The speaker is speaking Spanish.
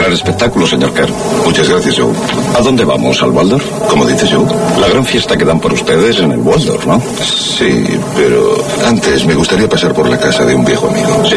gran espectáculo, señor Kerr. Muchas gracias, Joe. ¿A dónde vamos? ¿Al Waldorf? ¿Cómo dices, Joe? La gran fiesta que dan por ustedes en el Waldorf, ¿no? Sí, pero antes me gustaría pasar por la casa de un viejo amigo. Sí,